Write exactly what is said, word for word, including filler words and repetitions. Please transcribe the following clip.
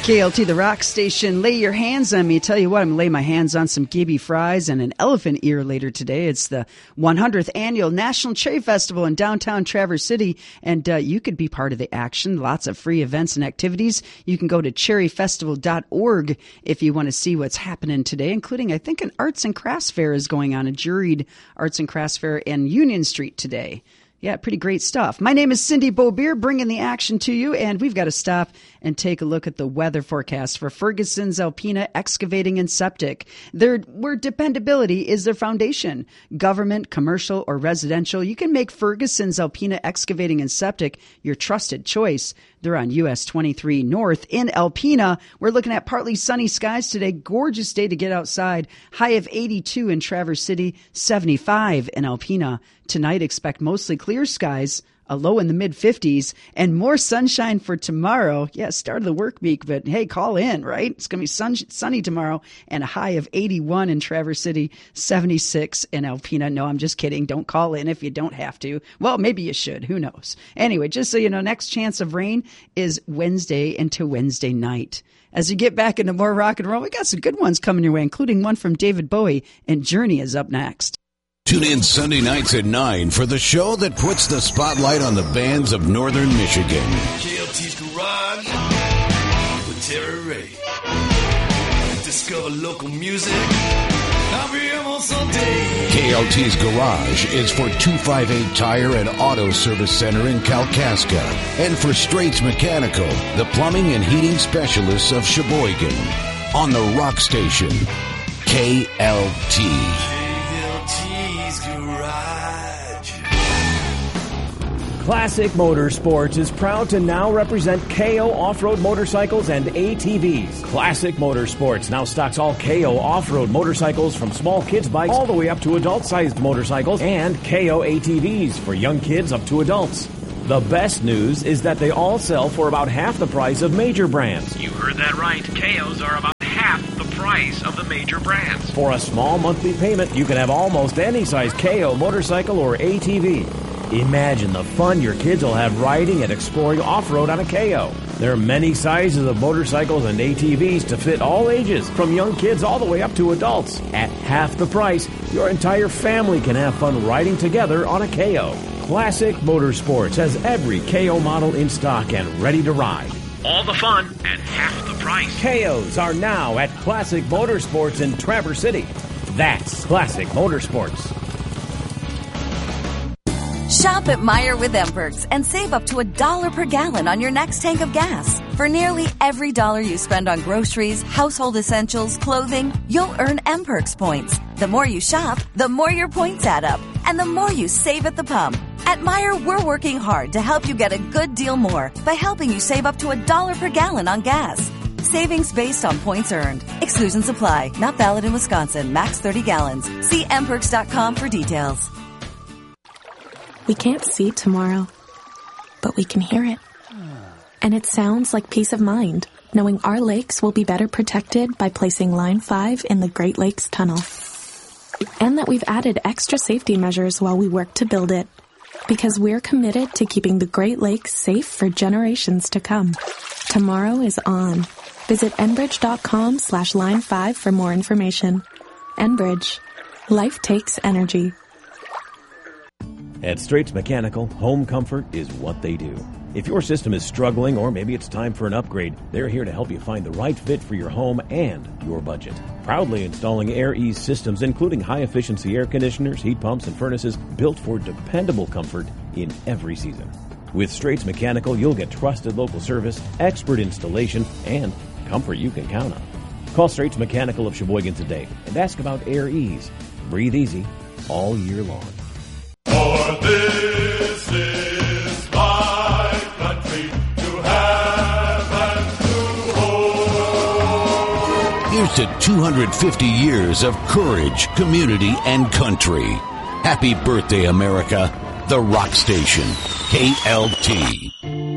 K L T, the rock station. Lay your hands on me. Tell you what, I'm going to lay my hands on some Gibby fries and an elephant ear later today. It's the one hundredth Annual National Cherry Festival in downtown Traverse City, and uh, you could be part of the action. Lots of free events and activities. You can go to cherry festival dot org if you want to see what's happening today, including, I think, an arts and crafts fair is going on, a juried arts and crafts fair in Union Street today. Yeah, pretty great stuff. My name is Cindy Beaubier, bringing the action to you, and we've got to stop and take a look at the weather forecast for Ferguson's Alpena Excavating and Septic. Their, where dependability is their foundation. Government, commercial, or residential, you can make Ferguson's Alpena Excavating and Septic your trusted choice. They're on U S twenty-three North in Alpena. We're looking at partly sunny skies today. Gorgeous day to get outside. High of eighty-two in Traverse City, seventy-five in Alpena. Tonight, expect mostly clear skies, a low in the mid-fifties, and more sunshine for tomorrow. Yeah, start of the work week, but hey, call in, right? It's going to be sun- sunny tomorrow, and a high of eighty-one in Traverse City, seventy-six in Alpena. No, I'm just kidding. Don't call in if you don't have to. Well, maybe you should. Who knows? Anyway, just so you know, next chance of rain is Wednesday into Wednesday night. As you get back into more rock and roll, we got some good ones coming your way, including one from David Bowie, and Journey is up next. Tune in Sunday nights at nine for the show that puts the spotlight on the bands of Northern Michigan. K L T's Garage with Terry Ray. Discover local music every Sunday. K L T's Garage is for two fifty-eight Tire and Auto Service Center in Kalkaska, and for Straits Mechanical, the plumbing and heating specialists of Sheboygan. On the rock station, K L T. Classic Motorsports is proud to now represent K O Off-Road Motorcycles and A T Vs. Classic Motorsports now stocks all K O Off-Road motorcycles from small kids bikes all the way up to adult-sized motorcycles, and K O A T Vs for young kids up to adults. The best news is that they all sell for about half the price of major brands. You heard that right. K Os are about half the price of the major brands. For a small monthly payment, you can have almost any size K O motorcycle or A T V. Imagine the fun your kids will have riding and exploring off-road on a K O. There are many sizes of motorcycles and A T Vs to fit all ages, from young kids all the way up to adults. At half the price, your entire family can have fun riding together on a K O. Classic Motorsports has every K O model in stock and ready to ride. All the fun at half the price. K Os are now at Classic Motorsports in Traverse City. That's Classic Motorsports. Shop at Meijer with M-Perks and save up to a dollar per gallon on your next tank of gas. For nearly every dollar you spend on groceries, household essentials, clothing, you'll earn M-Perks points. The more you shop, the more your points add up, and the more you save at the pump. At Meijer, we're working hard to help you get a good deal more by helping you save up to a dollar per gallon on gas. Savings based on points earned. Exclusions apply. Not valid in Wisconsin. Max thirty gallons. See M perks dot com for details. We can't see tomorrow, but we can hear it. And it sounds like peace of mind, knowing our lakes will be better protected by placing Line five in the Great Lakes Tunnel. And that we've added extra safety measures while we work to build it, because we're committed to keeping the Great Lakes safe for generations to come. Tomorrow is on. Visit enbridge.com slash line five for more information. Enbridge. Life takes energy. At Straits Mechanical, home comfort is what they do. If your system is struggling, or maybe it's time for an upgrade, they're here to help you find the right fit for your home and your budget. Proudly installing Air Ease systems, including high-efficiency air conditioners, heat pumps, and furnaces built for dependable comfort in every season. With Straits Mechanical, you'll get trusted local service, expert installation, and comfort you can count on. Call Straits Mechanical of Sheboygan today and ask about Air Ease. Breathe easy all year long. For this is my country, to have and to hold. Here's to two hundred fifty years of courage, community, and country. Happy birthday, America. The Rock Station, K L T.